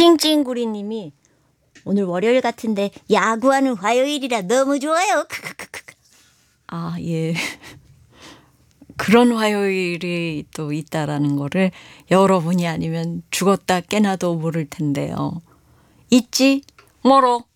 찡찡구리님이 오늘 월요일 같은데 야구하는 화요일이라 너무 좋아요. 크크크크. 아, 예. 그런 화요일이 또 있다라는 거를 여러분이 아니면 죽었다 깨나도 모를 텐데요. 있지? 뭐로?